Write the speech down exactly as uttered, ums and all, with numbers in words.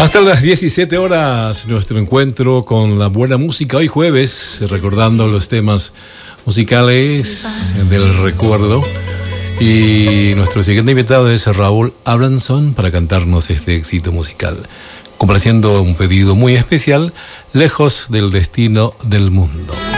Hasta las diecisiete horas, nuestro encuentro con la buena música. Hoy jueves, recordando los temas musicales del recuerdo. Y nuestro siguiente invitado es Raúl Abramson para cantarnos este éxito musical, complaciendo un pedido muy especial, Lejos del destino del mundo.